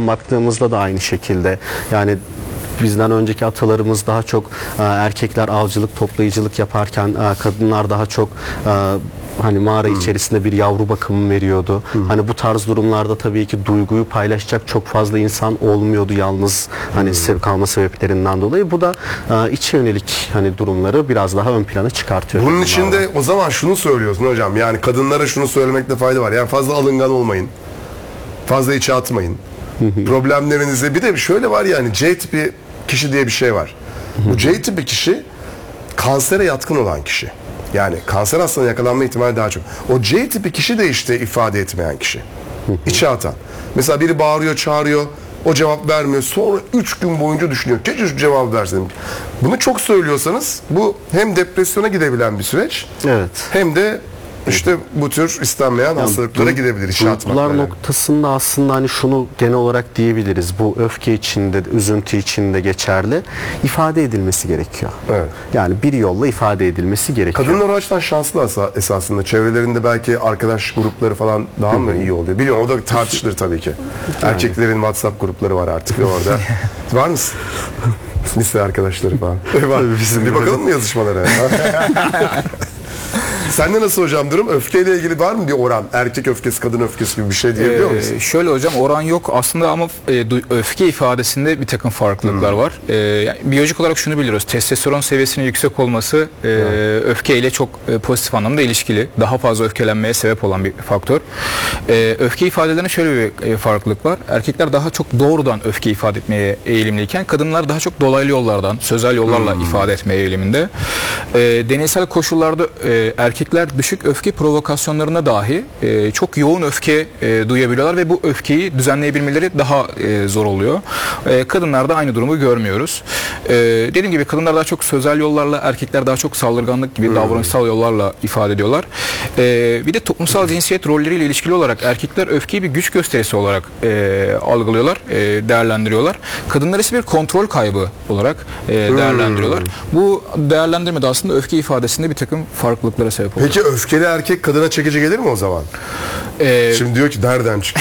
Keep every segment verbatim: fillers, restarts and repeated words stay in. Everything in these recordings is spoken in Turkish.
baktığımızda da aynı şekilde. Yani bizden önceki atalarımız daha çok e, erkekler avcılık, toplayıcılık yaparken e, kadınlar daha çok e, hani mağara hmm. içerisinde bir yavru bakımı veriyordu. Hmm. Hani bu tarz durumlarda tabii ki duyguyu paylaşacak çok fazla insan olmuyordu yalnız hani hmm. kalma sebeplerinden dolayı. Bu da e, içe yönelik hani durumları biraz daha ön plana çıkartıyor. Bunun içinde o zaman şunu söylüyorsun hocam. Yani kadınlara şunu söylemekte fayda var. Yani fazla alıngan olmayın. Fazla içe atmayın. Problemlerinize bir de şöyle var yani C tipi kişi diye bir şey var. Bu C tipi kişi kansere yatkın olan kişi. Yani kanser hastalığına yakalanma ihtimali daha çok. O C tipi kişi de işte ifade etmeyen kişi. İçe atan. Mesela biri bağırıyor, çağırıyor, o cevap vermiyor. Sonra üç gün boyunca düşünüyor. Keşke şu cevabı verseydim. Bunu çok söylüyorsanız bu hem depresyona gidebilen bir süreç, evet, hem de İşte bu tür istenmeyen yani hastalıklara gidebilir. Duygular noktasında aslında hani şunu genel olarak diyebiliriz. Bu öfke içinde, üzüntü içinde geçerli. İfade edilmesi gerekiyor. Evet. Yani bir yolla ifade edilmesi gerekiyor. Kadınlar o açıdan şanslı esasında. Çevrelerinde belki arkadaş grupları falan daha Hı-hı. mı iyi oluyor? Biliyorum o da tartışılır tabii ki. Yani. Erkeklerin WhatsApp grupları var artık orada. Var mısın? Lise arkadaşları falan. Bizim bir bakalım mı yazışmalara? Sende nasıl hocam durum? Öfkeyle ilgili var mı bir oran? Erkek öfkesi, kadın öfkesi gibi bir şey diyebiliyor musun? Ee, şöyle hocam, oran yok aslında ama e, öfke ifadesinde bir takım farklılıklar hmm. var. E, yani biyolojik olarak şunu biliyoruz. Testosteron seviyesinin yüksek olması e, hmm. öfkeyle çok e, pozitif anlamda ilişkili. Daha fazla öfkelenmeye sebep olan bir faktör. E, öfke ifadelerinde şöyle bir e, farklılık var. Erkekler daha çok doğrudan öfke ifade etmeye eğilimliyken kadınlar daha çok dolaylı yollardan, sözel yollarla hmm. ifade etmeye eğiliminde. E, deneysel koşullarda e, erkek Erkekler düşük öfke provokasyonlarına dahi e, çok yoğun öfke e, duyabiliyorlar ve bu öfkeyi düzenleyebilmeleri daha e, zor oluyor. E, kadınlarda aynı durumu görmüyoruz. E, dediğim gibi kadınlar daha çok sözel yollarla, erkekler daha çok saldırganlık gibi hmm. davranışsal yollarla ifade ediyorlar. E, bir de toplumsal cinsiyet rolleriyle ilişkili olarak erkekler öfkeyi bir güç gösterisi olarak e, algılıyorlar, e, değerlendiriyorlar. Kadınlar ise bir kontrol kaybı olarak e, değerlendiriyorlar. Hmm. Bu değerlendirmede aslında öfke ifadesinde bir takım farklılıklara sebep oluyor. Peki öfkeli erkek kadına çekici gelir mi o zaman? Ee, Şimdi diyor ki nereden çıktı?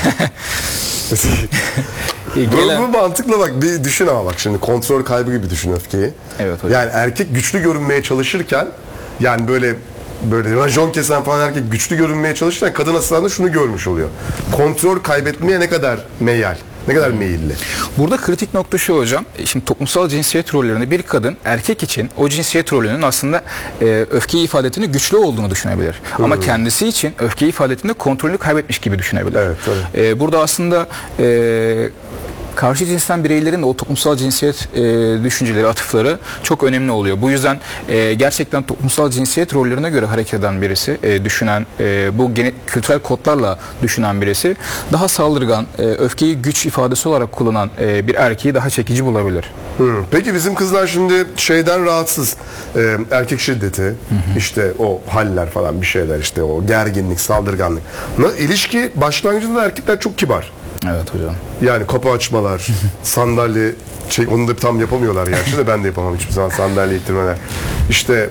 bu, bu mantıkla bak bir düşün ama bak şimdi kontrol kaybı gibi düşün öfkeyi. Evet hocam. Yani erkek güçlü görünmeye çalışırken yani böyle böyle rajon kesen falan erkek güçlü görünmeye çalışırken kadın aslında şunu görmüş oluyor. Kontrol kaybetmeye ne kadar meyal. Ne kadar meyilli. Burada kritik nokta şu hocam. Şimdi toplumsal cinsiyet rollerinde bir kadın erkek için o cinsiyet rolünün aslında e, öfkeyi ifade ettiğinde güçlü olduğunu düşünebilir. Hmm. Ama kendisi için öfkeyi ifade ettiğinde kontrolünü kaybetmiş gibi düşünebilir. Evet, e, burada aslında e, karşı cinsten bireylerin de o toplumsal cinsiyet e, düşünceleri, atıfları çok önemli oluyor. Bu yüzden e, gerçekten toplumsal cinsiyet rollerine göre hareket eden birisi, e, düşünen, e, bu gene, kültürel kodlarla düşünen birisi daha saldırgan, e, öfkeyi güç ifadesi olarak kullanan e, bir erkeği daha çekici bulabilir. Hmm. Peki bizim kızlar şimdi şeyden rahatsız, e, erkek şiddeti, hı hı. işte o haller falan bir şeyler, işte o gerginlik, saldırganlık. İlişki başlangıcında erkekler çok kibar. Evet hocam. Yani kapı açmalar, sandalye, şey, onu da tam yapamıyorlar gerçi de ben de yapamam hiçbir zaman sandalye ittirmeler. İşte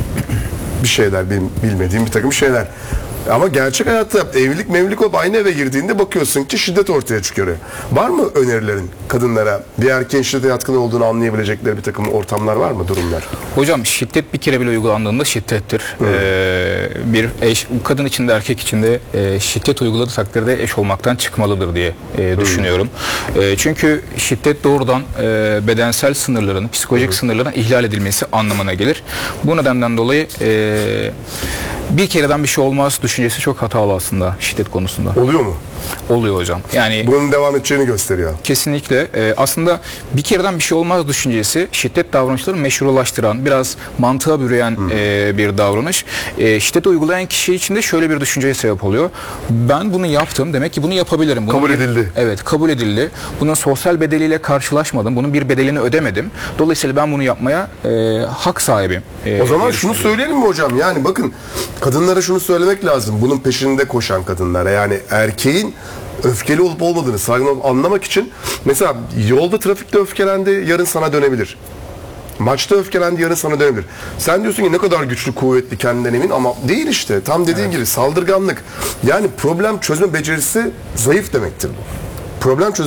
bir şeyler, bilmediğim bir takım şeyler. Ama gerçek hayatta evlilik mevlilik olup aynı eve girdiğinde bakıyorsun ki şiddet ortaya çıkıyor. Var mı önerilerin kadınlara bir erkeğin şiddete yatkın olduğunu anlayabilecekleri bir takım ortamlar var mı, durumlar? Hocam şiddet bir kere bile uygulandığında şiddettir. Ee, bir eş, kadın için de erkek için de e, şiddet uyguladığı takdirde eş olmaktan çıkmalıdır diye e, düşünüyorum. E, çünkü şiddet doğrudan e, bedensel sınırların, psikolojik Hı. sınırların ihlal edilmesi anlamına gelir. Bu nedenden dolayı e, bir kereden bir şey olmaz düşüncesi çok hatalı aslında şiddet konusunda. Oluyor mu? Oluyor hocam. Yani bunun devam edeceğini gösteriyor. Kesinlikle. E, aslında bir kereden bir şey olmaz düşüncesi şiddet davranışlarını meşrulaştıran, biraz mantığa bürüyen e, bir davranış. E, şiddet uygulayan kişi için de şöyle bir düşünceye sebep oluyor. Ben bunu yaptım. Demek ki bunu yapabilirim. Bunun kabul bir, edildi. Evet, kabul edildi. Bunun sosyal bedeliyle karşılaşmadım. Bunun bir bedelini ödemedim. Dolayısıyla ben bunu yapmaya e, hak sahibim. E, o zaman şunu söyleyelim mi hocam? Yani bakın, kadınlara şunu söylemek lazım. Bunun peşinde koşan kadınlara, yani erkeğin öfkeli olup olmadığını, saygın olup anlamak için, mesela yolda trafikte öfkelendi, yarın sana dönebilir. Maçta öfkelendi, yarın sana dönebilir. Sen diyorsun ki ne kadar güçlü, kuvvetli, kendinden emin, ama değil işte. Tam dediğin evet. gibi saldırganlık. Yani problem çözme becerisi zayıf demektir bu. Problem çözme